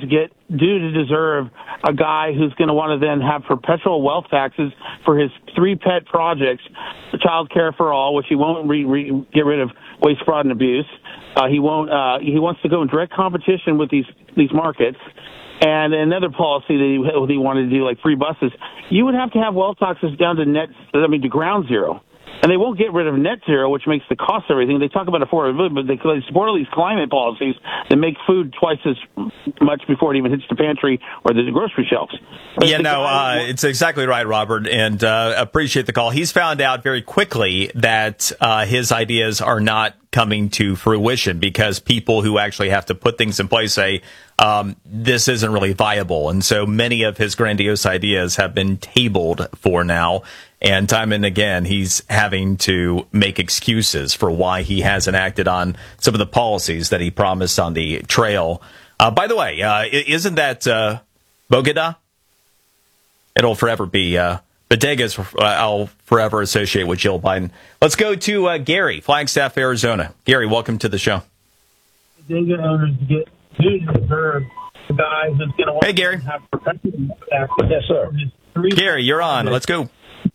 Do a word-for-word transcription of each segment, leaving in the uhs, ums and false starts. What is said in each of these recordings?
get do to deserve a guy who's going to want to then have perpetual wealth taxes for his three pet projects, Child Care for All, which he won't re, re, get rid of waste, fraud, and abuse. Uh, he won't. Uh, he wants to go in direct competition with these these markets. And another policy that he, he wanted to do, like free buses, you would have to have wealth taxes down to net, I mean, to ground zero. And they won't get rid of net zero, which makes the cost of everything. They talk about affordability, but they, they support all these climate policies that make food twice as much before it even hits the pantry or the grocery shelves. But yeah, no, guy, uh, it's exactly right, Robert, and uh, appreciate the call. He's found out very quickly that uh, his ideas are not coming to fruition because people who actually have to put things in place say um, this isn't really viable. And so many of his grandiose ideas have been tabled for now. And time and again, he's having to make excuses for why he hasn't acted on some of the policies that he promised on the trail. Uh, by the way, uh, isn't that uh, Bogota? It'll forever be uh, Bodegas. Uh, I'll forever associate with Jill Biden. Let's go to uh, Gary, Flagstaff, Arizona. Gary, welcome to the show. Bodega owners get do deserve the guy who's going to want hey, Gary. to have protection. Yes, sir. Gary, you're on. Let's go.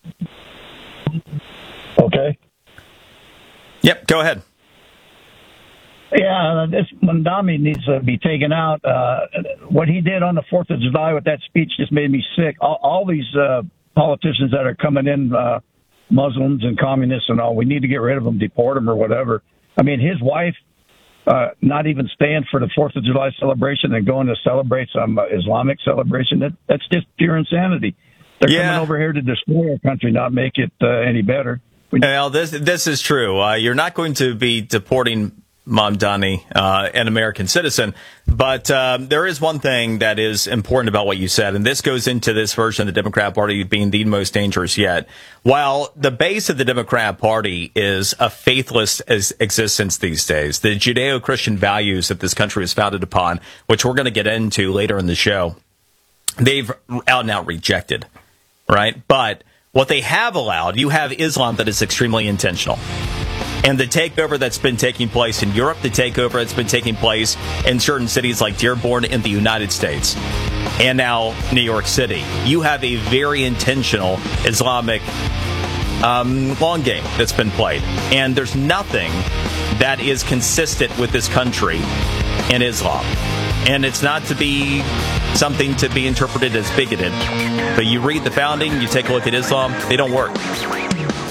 Okay. Yep, go ahead. Yeah, this Mondami needs to be taken out. Uh, what he did on the fourth of July with that speech just made me sick. All, all these uh, politicians that are coming in, uh, Muslims and communists and all, we need to get rid of them, deport them or whatever. I mean, his wife uh, not even staying for the fourth of July celebration and going to celebrate some uh, Islamic celebration, that, that's just pure insanity. They're yeah. coming over here to destroy our country, not make it uh, any better. Well, this this is true. Uh, you're not going to be deporting Mamdani, uh, an American citizen, but um, there is one thing that is important about what you said, and this goes into this version of the Democrat Party being the most dangerous yet. While the base of the Democrat Party is a faithless as existence these days, the Judeo-Christian values that this country is founded upon, which we're going to get into later in the show, they've out and out rejected, right? But what they have allowed, you have Islam that is extremely intentional. And the takeover that's been taking place in Europe, the takeover that's been taking place in certain cities like Dearborn in the United States, and now New York City, you have a very intentional Islamic um, long game that's been played. And there's nothing that is consistent with this country in Islam. And it's not to be something to be interpreted as bigoted. But you read the founding, you take a look at Islam, they don't work.